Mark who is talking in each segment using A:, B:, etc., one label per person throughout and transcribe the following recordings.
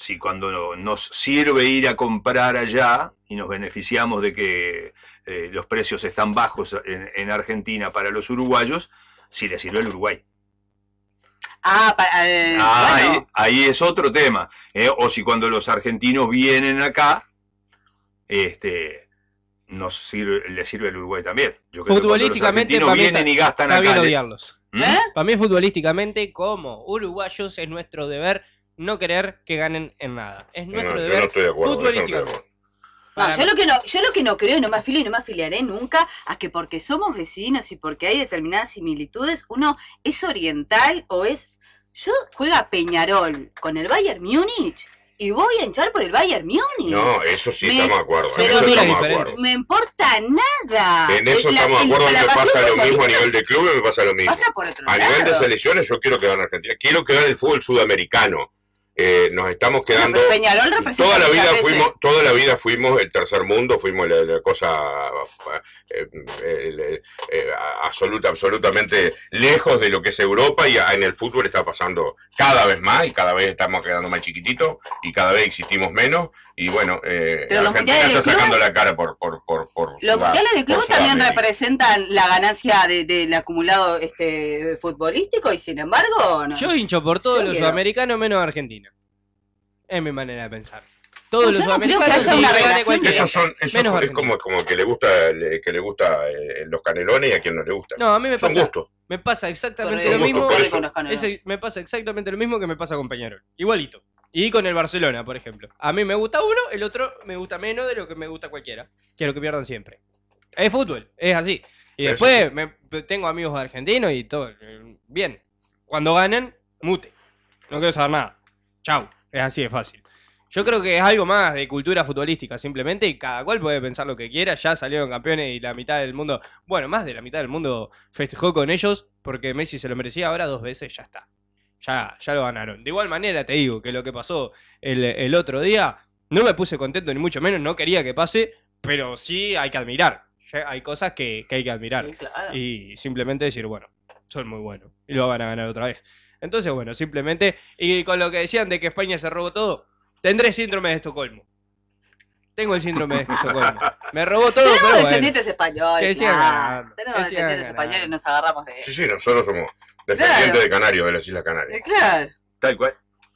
A: si cuando nos sirve ir a comprar allá y nos beneficiamos de que los precios están bajos en Argentina para los uruguayos, si le sirve al Uruguay.
B: Bueno.
A: Ahí es otro tema. O si cuando los argentinos vienen acá, le sirve al Uruguay también. Yo creo
C: futbolísticamente,
A: que cuando los argentinos vienen y gastan
C: está
A: acá.
C: Bien odiarlos. Para mí, futbolísticamente, como uruguayos, es nuestro deber no querer que ganen en nada. Es nuestro deber.
D: Yo no estoy de acuerdo,
C: futbolísticamente.
B: Yo lo que no creo y no me afilio y no me afiliaré nunca a que porque somos vecinos y porque hay determinadas similitudes, uno es oriental o es... Yo juega Peñarol con el Bayern Múnich y voy a hinchar por el Bayern Múnich.
D: No, eso sí estamos de acuerdo.
B: Pero
D: Eso
B: me importa nada.
D: En eso estamos de acuerdo, me pasa lo mismo a nivel de club, me pasa lo mismo.
B: Pasa por otro
D: a
B: lado.
D: Nivel de selecciones, yo quiero que gane Argentina. Quiero que gane el fútbol sudamericano. Nos estamos quedando...
B: Pero Peñarol representa
D: toda la vida fuimos el tercer mundo, fuimos la cosa absolutamente lejos de lo que es Europa, y en el fútbol está pasando cada vez más y cada vez estamos quedando más chiquititos y cada vez existimos menos, y bueno, Argentina está sacando la cara por
B: los mundiales de club también representan la ganancia del acumulado futbolístico, y sin embargo... No.
C: Yo hincho por todos los sudamericanos menos Argentina. Es mi manera de pensar. Todos los sudamericanos
B: no creo que haya una relación
D: esos es como que le gusta los canelones y a quien no le gusta.
C: No, a mí me pasa.
D: Gustos.
C: Me pasa exactamente lo mismo. Me pasa exactamente lo mismo que me pasa con Peñarol. Igualito. Y con el Barcelona, por ejemplo. A mí me gusta uno, el otro me gusta menos de lo que me gusta cualquiera. Quiero que pierdan siempre. Es fútbol, es así. Y después tengo amigos argentinos y todo. Bien. Cuando ganan, mute. No quiero saber nada. Chau. Es así de fácil. Yo creo que es algo más de cultura futbolística simplemente, y cada cual puede pensar lo que quiera. Ya salieron campeones y la mitad del mundo, bueno, más de la mitad del mundo festejó con ellos porque Messi se lo merecía. Ahora 2 veces ya está. Ya lo ganaron. De igual manera te digo que lo que pasó el otro día, no me puse contento ni mucho menos, no quería que pase, pero sí hay que admirar. Hay cosas que hay que admirar.
B: Sí, claro.
C: Y simplemente decir, bueno, son muy buenos y lo van a ganar otra vez. Entonces, bueno, simplemente, y con lo que decían de que España se robó todo, tendré síndrome de Estocolmo. Tengo el síndrome de Estocolmo. Me robó todo,
B: tenemos
C: pero
B: descendientes españoles. Tenemos descendientes españoles y nos agarramos de eso.
D: Sí, nosotros somos descendientes de Canarios, de las Islas Canarias.
B: Claro.
A: Tal cual.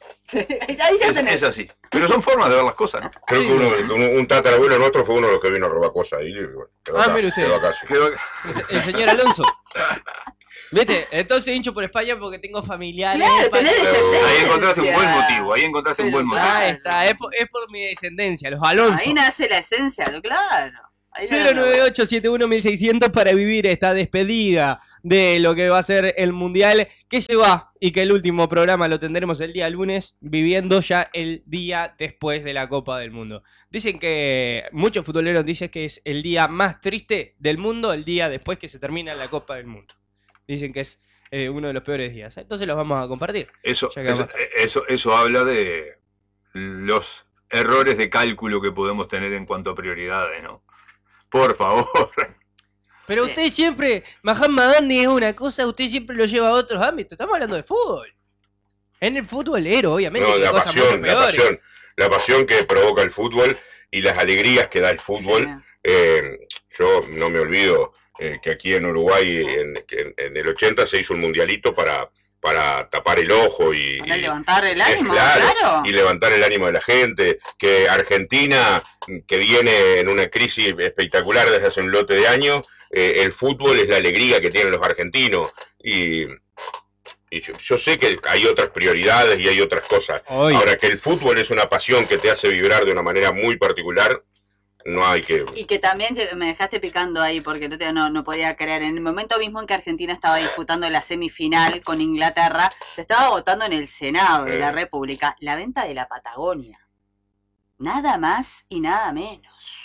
A: Es así. Pero son formas de ver las cosas, ¿no?
D: Creo que un tatarabuelo nuestro fue uno de los que vino a robar cosas. Y, bueno,
C: mire usted. El señor Alonso. ¿Viste? Entonces hincho por España porque tengo familiares.
B: Claro, tenés descendencia.
A: Ahí encontraste un buen motivo.
C: Ahí está, es por mi descendencia, los Alonso.
B: Ahí nace la esencia, claro.
C: 098-71-1600 para vivir esta despedida de lo que va a ser el Mundial, que se va, y que el último programa lo tendremos el día lunes, viviendo ya el día después de la Copa del Mundo. Dicen que, muchos futboleros dicen que es el día más triste del mundo, el día después que se termina la Copa del Mundo. Dicen que es uno de los peores días. Entonces los vamos a compartir.
A: Eso habla de los errores de cálculo que podemos tener en cuanto a prioridades, ¿no? Por favor.
C: Pero usted siempre, Mahatma Gandhi es una cosa, usted siempre lo lleva a otros ámbitos. Estamos hablando de fútbol. En el futbolero, obviamente,
D: no,
C: hay cosas mucho peores.
D: La pasión que provoca el fútbol y las alegrías que da el fútbol. Yo no me olvido que aquí en Uruguay, en el 80 se hizo un mundialito para tapar el ojo y
B: levantar el ánimo,
D: claro, y levantar el ánimo de la gente, que Argentina, que viene en una crisis espectacular desde hace un lote de años, el fútbol es la alegría que tienen los argentinos, y yo sé que hay otras prioridades y hay otras cosas. Ahora, que el fútbol es una pasión que te hace vibrar de una manera muy particular, no hay que...
B: Y que también me dejaste picando ahí porque no podía creer. En el momento mismo en que Argentina estaba disputando la semifinal con Inglaterra, se estaba votando en el Senado de la República la venta de la Patagonia. Nada más y nada menos.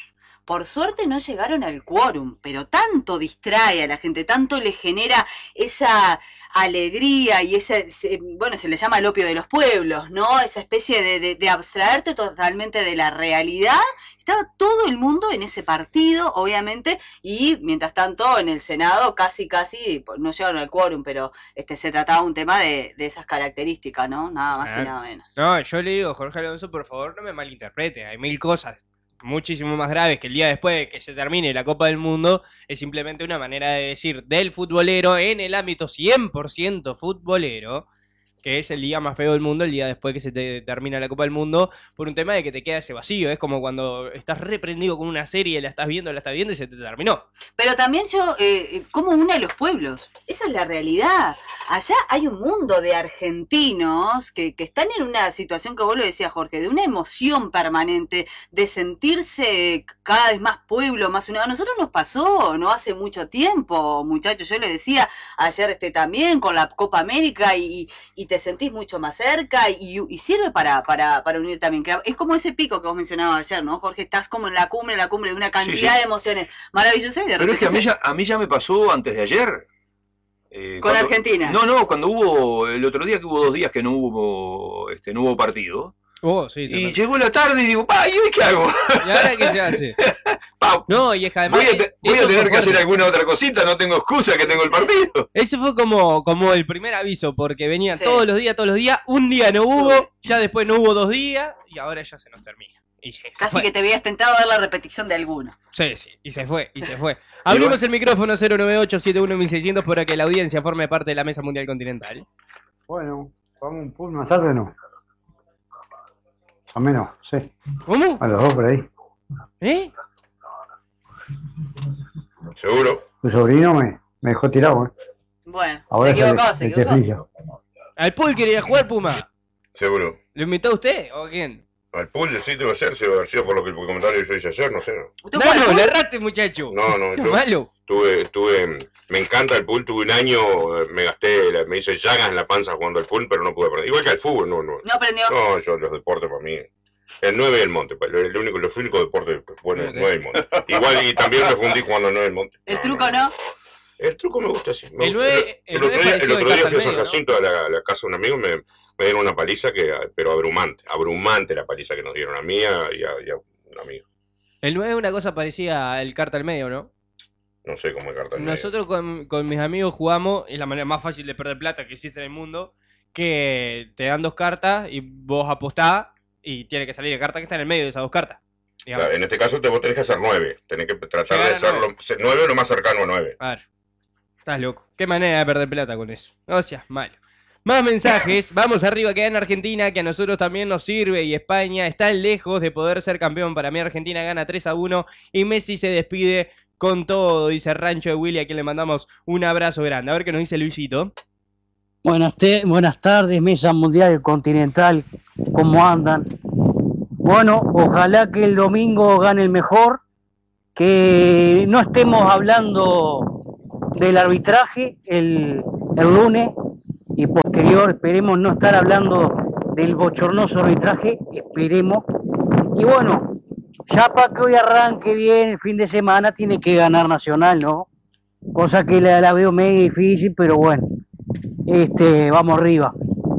B: por suerte no llegaron al quórum, pero tanto distrae a la gente, tanto le genera esa alegría y bueno, se le llama el opio de los pueblos, ¿no? Esa especie de abstraerte totalmente de la realidad. Estaba todo el mundo en ese partido, obviamente, y mientras tanto en el Senado casi no llegaron al quórum, pero se trataba un tema de esas características, ¿no? Nada más y nada menos.
C: No, yo le digo, Jorge Alonso, por favor, no me malinterprete. Hay mil cosas muchísimo más graves que el día después de que se termine la Copa del Mundo. Es simplemente una manera de decir del futbolero en el ámbito 100% futbolero, que es el día más feo del mundo, el día después que se te termina la Copa del Mundo, por un tema de que te queda ese vacío. Es como cuando estás reprendido con una serie, la estás viendo y se te terminó.
B: Pero también como une los pueblos, esa es la realidad. Allá hay un mundo de argentinos que están en una situación que vos lo decías, Jorge, de una emoción permanente, de sentirse cada vez más pueblo, más unido. A nosotros nos pasó no hace mucho tiempo, muchachos, yo le decía ayer también con la Copa América y te sentís mucho más cerca y sirve para unir también. Es como ese pico que vos mencionabas ayer, ¿no, Jorge? Estás como en la cumbre de una cantidad de emociones maravillosas y de repente...
A: Pero es que a mí ya me pasó antes de ayer.
B: ¿Con Argentina?
A: No, cuando hubo, el otro día que hubo 2 días que no hubo partido.
C: Sí,
A: y llegó la tarde y digo, ¿y hoy qué hago?
C: ¿Y ahora qué se hace? No, y es que además...
A: Voy a tener que hacer alguna otra cosita, no tengo excusa que tengo el partido.
C: Ese fue como el primer aviso, porque venían todos los días, un día no hubo, ya después no hubo 2 días, y ahora ya se nos termina.
B: Casi que te habías tentado a ver la repetición de alguno.
C: Sí, y se fue. Abrimos el micrófono 098-71-1600 para que la audiencia forme parte de la Mesa Mundial Continental.
E: Bueno, vamos un poco más tarde, ¿no? A menos, sí.
C: ¿Cómo?
E: A los 2 por ahí.
D: ¿Seguro?
E: Tu sobrino me dejó tirado,
B: Bueno,
E: ahora
B: se equivocó.
C: ¿Al pool quería jugar, Puma?
D: Seguro.
C: ¿Lo invitó usted o quién?
D: Al pool sí debe ser, si debe haber sido por lo que el comentario que yo hice ayer, no sé.
C: No, le erraste, muchacho.
D: No,
C: yo malo.
D: Me encanta el pool, tuve un año, me hice llagas en la panza jugando al pool, pero no pude aprender. Igual que al fútbol, no.
B: No aprendió.
D: No, yo los deportes para mí. El 9 y el monte, los únicos deportes, bueno, el 9 y el monte. Igual, y también me fundí jugando al 9 y el monte.
B: ¿El truco no?
D: El truco me gusta, sí.
C: El 9
D: el otro día fui a San Jacinto a la casa de un amigo, me dieron una paliza pero abrumante la paliza que nos dieron a mí y a un amigo.
C: El 9 es una cosa parecida al carta al medio, ¿no?
D: No sé cómo es carta al medio.
C: Nosotros con mis amigos jugamos, es la manera más fácil de perder plata que existe en el mundo, que te dan 2 cartas y vos apostás y tiene que salir la carta que está en el medio de esas 2 cartas.
D: Claro, en este caso vos tenés que hacer 9, tenés que tratar de hacer 9 lo más cercano a 9.
C: A ver, estás loco. Qué manera de perder plata con eso. No seas malo. Más mensajes, vamos arriba, que en Argentina, que a nosotros también nos sirve, y España está lejos de poder ser campeón. Para mí Argentina gana 3-1 y Messi se despide con todo, dice Rancho de Willy, a quien le mandamos un abrazo grande. A ver qué nos dice Luisito.
F: Buenas tardes, Mesa Mundial Continental, ¿cómo andan? Bueno, ojalá que el domingo gane el mejor, que no estemos hablando del arbitraje el lunes y posterior, esperemos no estar hablando del bochornoso arbitraje, esperemos. Y bueno, ya para que hoy arranque bien el fin de semana tiene que ganar Nacional, ¿no? Cosa que la veo medio difícil, pero bueno, vamos arriba.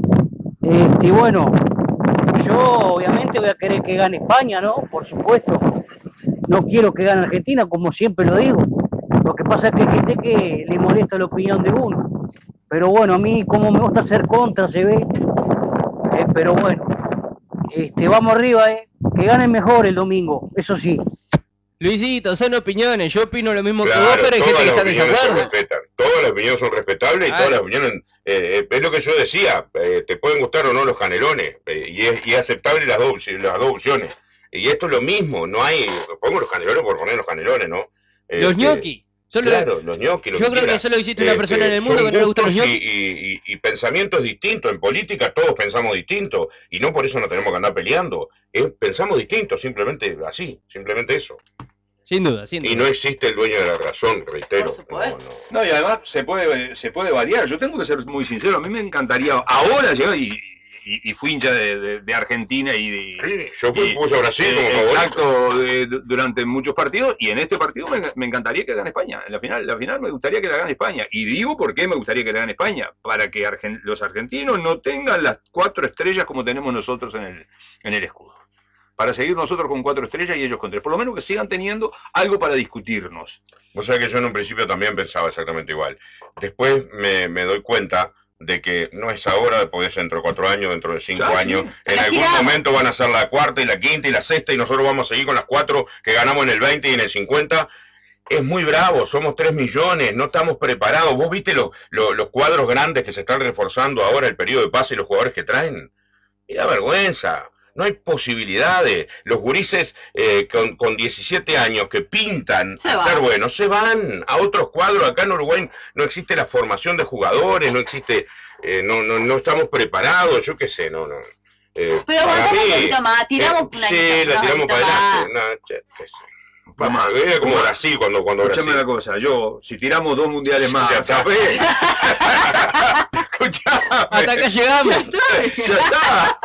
F: Bueno, yo obviamente voy a querer que gane España, ¿no? Por supuesto. No quiero que gane Argentina, como siempre lo digo. Lo que pasa es que hay gente que le molesta la opinión de uno. Pero bueno, a mí como me gusta ser contra, se ve. Pero bueno, vamos arriba, que gane mejor el domingo, eso sí.
C: Luisito, son opiniones, yo opino lo mismo que vos, pero hay gente que está en desacuerdo.
D: Todas las opiniones son respetables y todas las opiniones, es lo que yo decía, te pueden gustar o no los canelones, y es aceptable las dos opciones. Y esto es lo mismo, no hay, pongo los canelones por poner los canelones, ¿no?
C: Los ñoquis.
D: Los ñoquis.
C: Yo creo que solo existe una persona en el mundo que no le gustan los ñoquis.
D: Y pensamientos distintos. En política todos pensamos distinto. Y no por eso no tenemos que andar peleando. Pensamos distinto, simplemente así. Simplemente eso.
C: Sin duda.
D: Y no existe el dueño de la razón, reitero.
A: No, y además se puede variar. Yo tengo que ser muy sincero. A mí me encantaría ahora llegar y y fui hincha de Argentina y
D: sí, yo puse a Brasil como favorito.
A: Exacto, durante muchos partidos, y en este partido me encantaría que gane España. En la final me gustaría que la gane España. Y digo por qué me gustaría que la gane España, para que los argentinos no tengan las 4 estrellas como tenemos nosotros en el escudo. Para seguir nosotros con 4 estrellas y ellos con 3. Por lo menos que sigan teniendo algo para discutirnos.
D: O sea que yo en un principio también pensaba exactamente igual. Después me doy cuenta de que no es ahora, puede ser dentro de 4 años, dentro de 5 años. Sí. En algún momento van a ser la cuarta y la quinta y la sexta y nosotros vamos a seguir con las 4 que ganamos en el 20 y en el 50. Es muy bravo, somos 3 millones, no estamos preparados. ¿Vos viste los cuadros grandes que se están reforzando ahora, el periodo de pase y los jugadores que traen? Y da vergüenza. No hay posibilidades. Los gurises con 17 años que pintan a ser buenos, se van a otros cuadros. Acá en Uruguay no existe la formación de jugadores, no existe, no estamos preparados, yo qué sé, no.
B: Pero vamos un poquito más, tiramos una
D: sí, la tiramos para adelante. No, qué sé. Vamos, como Brasil cuando
A: escuchame una cosa, si tiramos 2 mundiales más,
D: ya
A: ¿sabes? Escuchame.
C: Hasta acá llegamos.
A: Ya está.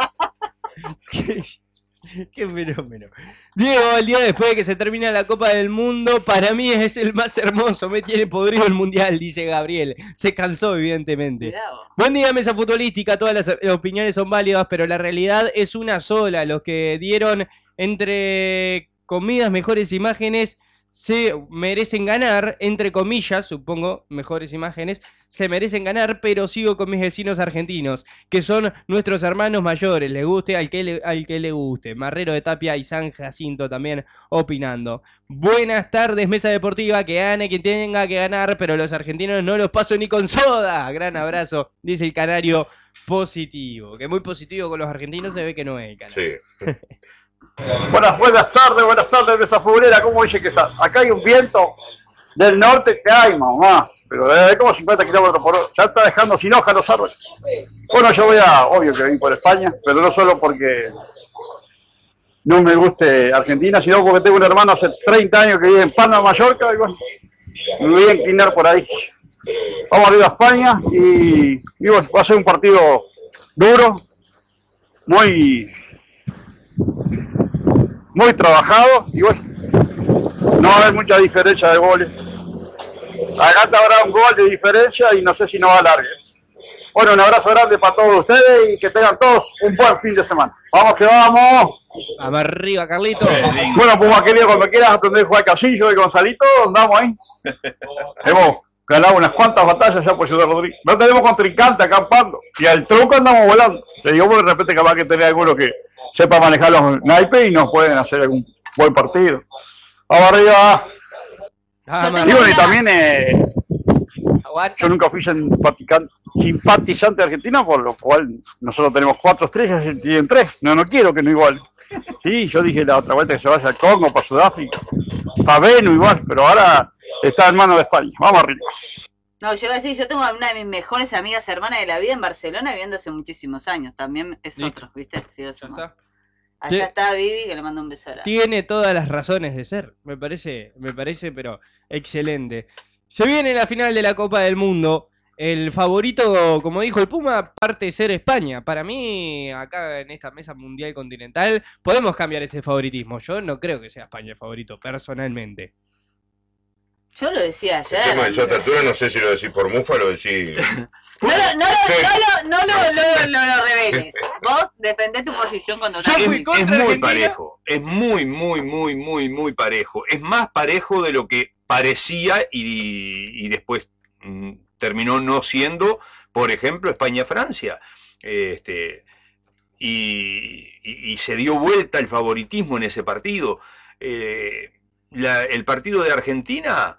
C: Qué fenómeno. Diego, el día después de que se termina la Copa del Mundo, para mí es el más hermoso. Me tiene podrido el mundial, dice Gabriel. Se cansó, evidentemente.
B: Cuidado.
C: Buen día, mesa futbolística. Todas las opiniones son válidas, pero la realidad es una sola. Los que dieron, entre comillas, mejores imágenes se merecen ganar, entre comillas, supongo, mejores imágenes, se merecen ganar, pero sigo con mis vecinos argentinos, que son nuestros hermanos mayores, le guste al que le guste. Marrero de Tapia y San Jacinto también opinando. Buenas tardes, mesa deportiva, que gane quien tenga que ganar, pero los argentinos no los paso ni con soda. Gran abrazo, dice el canario positivo, que muy positivo con los argentinos se ve que no es el canario.
D: Sí.
E: Buenas tardes, mesa futbolera. ¿Cómo dice que está? Acá hay un viento del norte que hay, mamá. Pero hay como 50 kilómetros por hora. Ya está dejando sin hoja los árboles. Bueno, yo obvio que vengo por España, pero no solo porque no me guste Argentina, sino porque tengo un hermano hace 30 años que vive en Palma, Mallorca, y bueno, me voy a inclinar por ahí. Vamos arriba a España y bueno, va a ser un partido duro, muy trabajado y bueno, no va a haber mucha diferencia de goles. Acá habrá un gol de diferencia y no sé si no va a largue. Bueno, un abrazo grande para todos ustedes y que tengan todos un buen fin de semana. ¡Vamos que vamos!
C: Vamos arriba, Carlito.
E: Bueno, Puma querido, cuando quieras aprender a jugar Casillo y Gonzalito, andamos ahí. Hemos ganado unas cuantas batallas ya por Ciudad Rodríguez. No tenemos contrincante acampando y al truco andamos volando. Te digo, de repente capaz que tener alguno que sepa manejar los naipes y nos pueden hacer algún buen partido. Vamos arriba. Y bueno, y también yo nunca fui simpatizante de Argentina, por lo cual nosotros tenemos 4 estrellas y tienen 3. No quiero que no igual. Sí, yo dije la otra vuelta que se vaya al Congo, para Sudáfrica, para Venu igual, pero ahora está en manos de España. Vamos arriba.
B: No, yo iba a decir, yo tengo una de mis mejores amigas hermanas de la vida en Barcelona, viviendo hace muchísimos años. También es otro, ¿viste? Sí, allá está Vivi, que le mando un beso ahora.
C: Tiene todas las razones de ser, me parece, pero excelente. Se viene la final de la Copa del Mundo. El favorito, como dijo el Puma, parte de ser España. Para mí, acá en esta mesa mundial continental, podemos cambiar ese favoritismo. Yo no creo que sea España el favorito, personalmente.
B: Yo lo decía ayer.
D: El tema de esta altura no sé si lo decís por mufa o lo decís...
B: No lo reveles. Vos defendés tu posición cuando te
A: es muy parejo. Es muy parejo. Es más parejo de lo que parecía y después terminó no siendo, por ejemplo, España-Francia. Y se dio vuelta el favoritismo en ese partido. El partido de Argentina,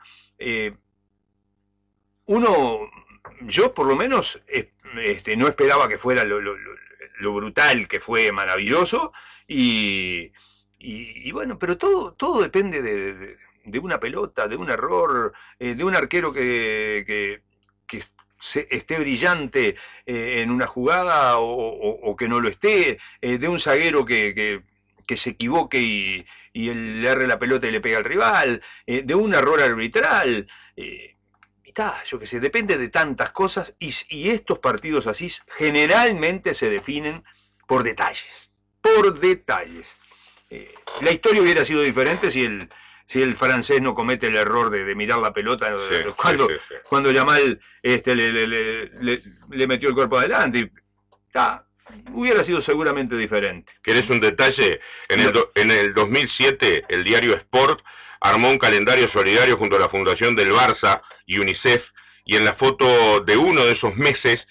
A: yo por lo menos no esperaba que fuera lo brutal que fue, maravilloso, y bueno, pero todo depende de una pelota, de un error, de un arquero que esté brillante en una jugada o que no lo esté, de un zaguero que se equivoque y él le erre la pelota y le pega al rival, de un error arbitral, y está, yo qué sé, depende de tantas cosas y estos partidos así generalmente se definen por detalles. Por detalles. La historia hubiera sido diferente si el francés no comete el error de mirar la pelota cuando Yamal le metió el cuerpo adelante. Y, hubiera sido seguramente diferente.
D: ¿Querés un detalle? En el 2007, el diario Sport armó un calendario solidario junto a la Fundación del Barça y UNICEF, y en la foto de uno de esos meses,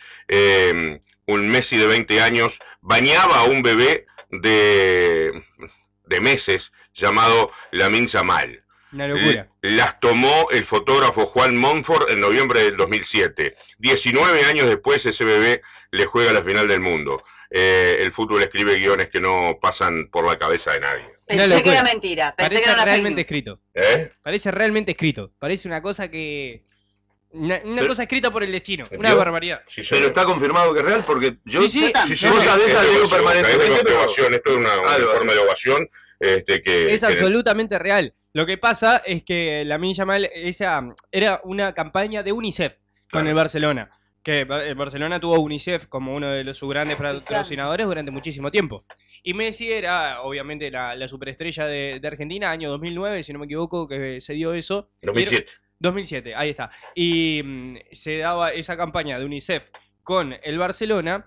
D: un Messi de 20 años bañaba a un bebé de meses llamado Lamine Yamal.
C: Una locura.
D: Las tomó el fotógrafo Juan Monfort en noviembre del 2007. 19 años después ese bebé le juega la final del mundo. El fútbol escribe guiones que no pasan por la cabeza de nadie.
B: Pensé que era mentira. Pensé
C: Parece
B: que era
C: realmente escrito.
D: Parece
C: realmente escrito. Parece una cosa que... Una cosa escrita por el destino. Una
D: ¿Yo?
C: barbaridad.
D: Sí,
A: Pero está confirmado que es real porque yo
C: Sí,
A: cosas de esas leo permanentemente.
D: Esto es una forma de ovación que...
C: Es absolutamente real. Lo que pasa es que Lamine Yamal, esa era una campaña de UNICEF con el Barcelona. Que el Barcelona tuvo UNICEF como uno de sus grandes patrocinadores durante muchísimo tiempo. Y Messi era, obviamente, la superestrella de Argentina, año 2009, si no me equivoco, que se dio eso.
D: 2007.
C: 2007, ahí está. Y se daba esa campaña de UNICEF con el Barcelona.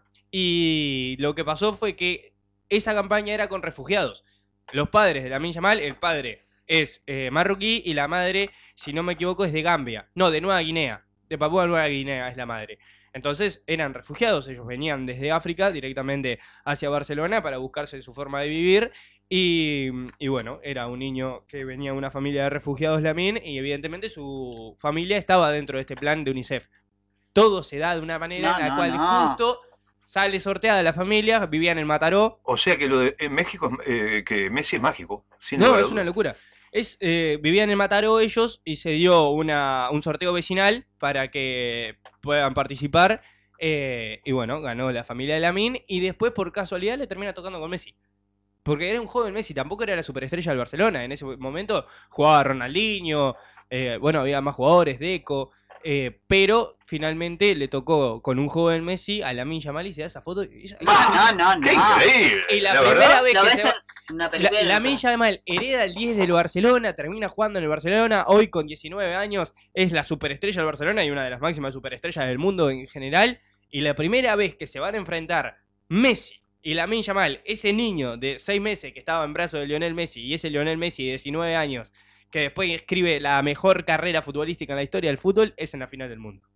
C: Y lo que pasó fue que esa campaña era con refugiados. Los padres de Lamine Yamal, el padre es marroquí y la madre, si no me equivoco, es de Gambia. No, de Nueva Guinea. De Papúa Nueva Guinea es la madre. Entonces eran refugiados, ellos venían desde África directamente hacia Barcelona para buscarse su forma de vivir. Y bueno, era un niño que venía de una familia de refugiados, Lamine, y evidentemente su familia estaba dentro de este plan de UNICEF. Todo se da de una manera en la cual justo sale sorteada la familia, vivían en Mataró.
A: O sea que lo de en México, que Messi es mágico.
C: No, es una locura. Vivían en Mataró ellos y se dio un sorteo vecinal para que puedan participar. Y bueno, ganó la familia de Lamine y después por casualidad le termina tocando con Messi. Porque era un joven Messi, tampoco era la superestrella del Barcelona. En ese momento jugaba Ronaldinho, había más jugadores, Deco. Pero finalmente le tocó con un joven Messi a Lamine Yamal y se da esa foto.
A: ¡Qué increíble!
C: Y la primera vez que se
B: una película.
C: Lamine Yamal hereda el 10 del Barcelona, termina jugando en el Barcelona, hoy con 19 años es la superestrella del Barcelona y una de las máximas superestrellas del mundo en general. Y la primera vez que se van a enfrentar Messi y Lamine Yamal, ese niño de 6 meses que estaba en brazos de Lionel Messi y ese Lionel Messi de 19 años que después escribe la mejor carrera futbolística en la historia del fútbol, es en la final del mundo.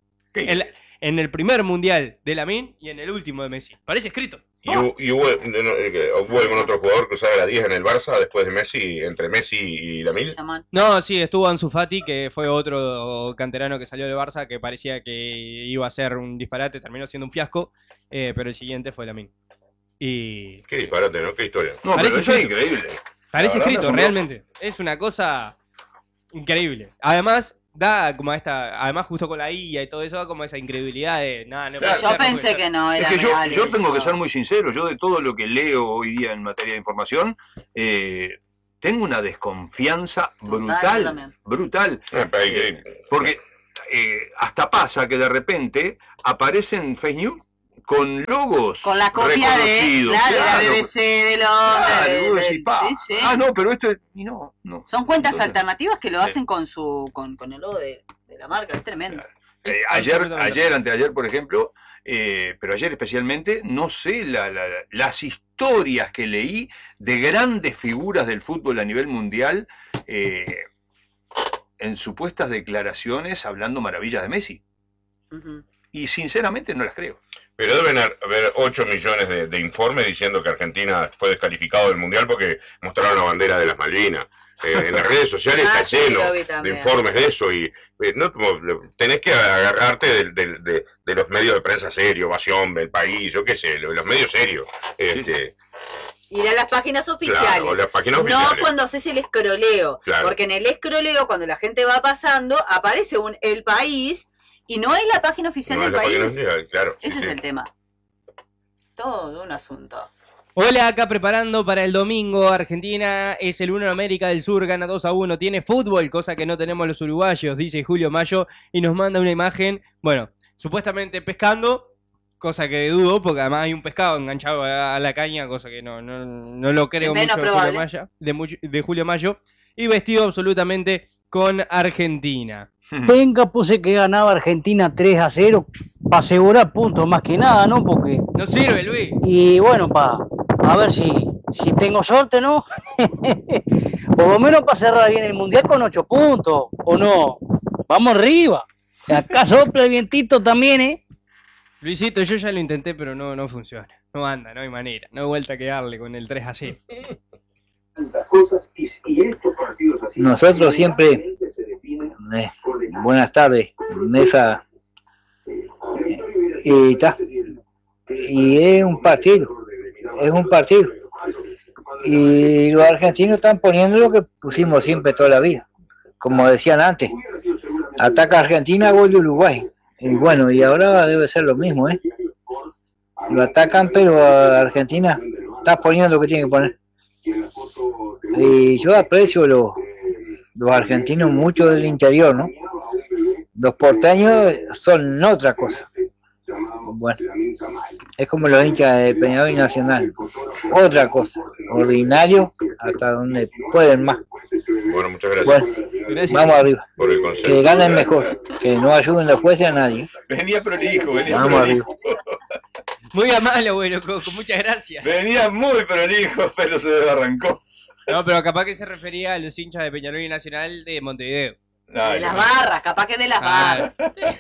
C: En el primer mundial de Lamine y en el último de Messi. Parece escrito.
D: Y hubo algún otro jugador que usaba la 10 en el Barça después de Messi, entre Messi y Lamine.
C: No, sí, estuvo Ansu Fati, que fue otro canterano que salió del Barça, que parecía que iba a ser un disparate, terminó siendo un fiasco, pero el siguiente fue Lamine. Y...
D: Qué disparate, ¿no? Qué historia.
A: No, pero eso es increíble.
C: Parece escrito, realmente. Es una cosa increíble. Además, da como además justo con la IA y todo eso, da como esa incredibilidad de nada, no
B: sí, yo pensé que no era
A: es que
B: real
A: yo tengo
B: eso.
A: que ser muy sincero, yo de todo lo que leo hoy día en materia de información, tengo una desconfianza brutal, brutal. Porque hasta pasa que de repente aparecen fake news con logos
B: con la copia de la BBC de Londres. Sí.
A: No, pero esto no.
B: Son cuentas alternativas que lo hacen con el logo de la marca, es tremendo.
A: Anteayer, por ejemplo, pero ayer especialmente, no sé las historias que leí de grandes figuras del fútbol a nivel mundial en supuestas declaraciones hablando maravillas de Messi. Y sinceramente no las creo.
D: Pero deben haber 8 millones de informes diciendo que Argentina fue descalificado del Mundial porque mostraron la bandera de las Malvinas. En las redes sociales está lleno de informes de eso y no, tenés que agarrarte de los medios de prensa serios, Ovación, El País, yo qué sé, los medios serios.
B: Ir a las páginas oficiales.
D: Claro, las páginas oficiales.
B: No cuando haces el escroleo.
D: Claro.
B: Porque en el escroleo, cuando la gente va pasando, aparece El País y no es la página oficial del país.
D: Claro,
B: Ese es el tema. Todo un asunto.
C: Hola, acá preparando para el domingo. Argentina es el 1 en América del Sur, gana 2-1. Tiene fútbol, cosa que no tenemos los uruguayos, dice Julio Mayo. Y nos manda una imagen, bueno, supuestamente pescando, cosa que dudo, porque además hay un pescado enganchado a la caña, cosa que no lo creo mucho de Julio Mayo. Y vestido absolutamente con Argentina.
F: Venga, puse que ganaba Argentina 3-0 para asegurar puntos más que nada, ¿no? Porque...
C: No sirve, Luis.
F: Y bueno, a ver si tengo suerte, ¿no? Por lo menos para cerrar bien el Mundial con 8 puntos, ¿o no? Vamos arriba. Acá sopla el vientito también, ¿eh?
C: Luisito, yo ya lo intenté, pero no funciona. No anda, no hay manera. No hay vuelta que darle con el 3-0.
G: Nosotros siempre, buenas tardes, mesa, y es un partido, y los argentinos están poniendo lo que pusimos siempre toda la vida, como decían antes, ataca Argentina, gol de Uruguay, y bueno, y ahora debe ser lo mismo, lo atacan, pero a Argentina está poniendo lo que tiene que poner. Y yo aprecio los argentinos mucho del interior, ¿no? Los porteños son otra cosa. Bueno, es como los hinchas de Peñarol y Nacional, otra cosa, ordinario hasta donde pueden más.
D: Bueno, muchas gracias.
G: Bueno,
C: Gracias.
G: vamos arriba.
D: Por el consejo.
G: Que ganen mejor, que no ayuden los jueces a nadie.
A: Venía prolijo,
G: Vamos arriba.
C: Muy amable, abuelo Coco, muchas gracias.
A: Venía muy prolijo, pero se arrancó.
C: No, pero capaz que se refería a los hinchas de Peñarol y Nacional de Montevideo.
B: De las barras, capaz que de las barras.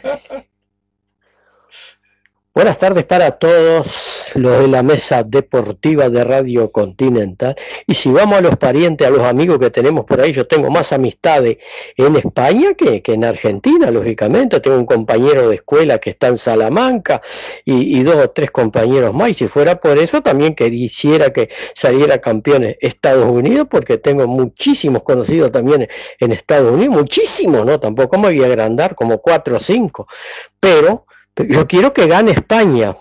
H: Buenas tardes para todos los de la mesa deportiva de Radio Continental. Y si vamos a los parientes, a los amigos que tenemos por ahí, yo tengo más amistades en España que en Argentina, lógicamente. Tengo un compañero de escuela que está en Salamanca y 2 o 3 compañeros más. Y si fuera por eso, también quisiera que saliera campeón Estados Unidos, porque tengo muchísimos conocidos también en Estados Unidos. Muchísimos, ¿no? Tampoco me voy a agrandar, como 4 o 5. Pero yo quiero que gane España.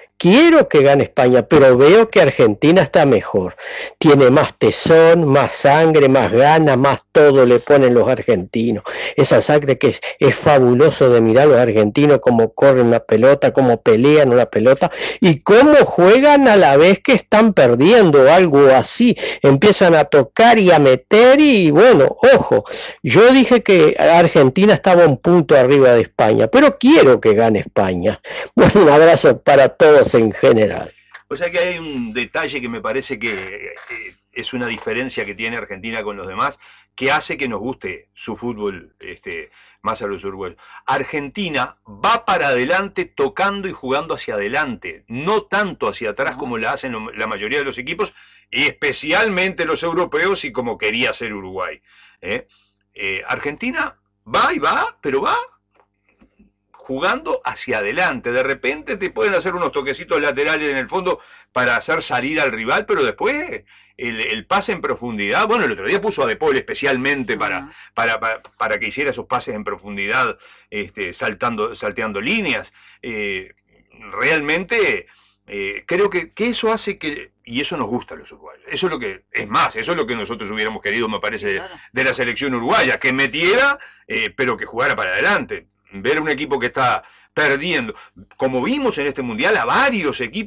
H: Pero veo que Argentina está mejor. Tiene más tesón, más sangre, más ganas, más todo le ponen los argentinos. Esa sangre que es fabuloso de mirar los argentinos, cómo corren la pelota, cómo pelean una pelota y cómo juegan a la vez que están perdiendo, algo así. Empiezan a tocar y a meter y bueno, ojo, yo dije que Argentina estaba un punto arriba de España, pero quiero que gane España. Bueno, un abrazo para todos en general.
A: O sea que hay un detalle que me parece que es una diferencia que tiene Argentina con los demás, que hace que nos guste su fútbol más a los uruguayos. Argentina va para adelante tocando y jugando hacia adelante, no tanto hacia atrás como la hacen la mayoría de los equipos, y especialmente los europeos y como quería hacer Uruguay. Argentina va y va, pero va jugando hacia adelante. De repente te pueden hacer unos toquecitos laterales en el fondo para hacer salir al rival, pero después el pase en profundidad, bueno, el otro día puso a De Paul especialmente para que hiciera esos pases en profundidad, salteando líneas. Realmente creo que eso hace que, y eso nos gusta a los uruguayos, eso es lo que, es más, eso es lo que nosotros hubiéramos querido, me parece, claro, de la selección uruguaya, que metiera, pero que jugara para adelante. Ver un equipo que está perdiendo, como vimos en este mundial, a varios equipos